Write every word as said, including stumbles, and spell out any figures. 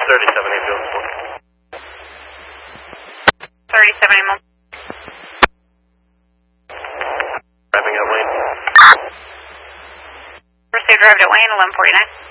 thirty-seven, eight field support. thirty-seven, eight mile. Driving at Wayne. Received, arrived at Wayne, eleven forty-nine.